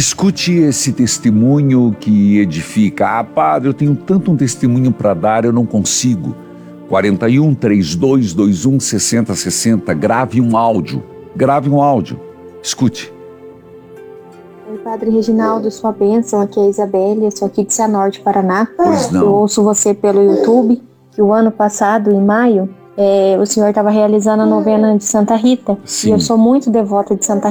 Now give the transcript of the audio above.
Escute esse testemunho que edifica. Ah, padre, eu tenho tanto um testemunho para dar, eu não consigo. 41 3221 6060. Grave um áudio. Escute. Oi, Padre Reginaldo, sua bênção. Aqui é a Isabelle, eu sou aqui de Cianorte, Paraná. Pois não. Eu ouço você pelo YouTube, que o ano passado, em maio, o senhor estava realizando a novena de Santa Rita. Sim. E eu sou muito devota de Santa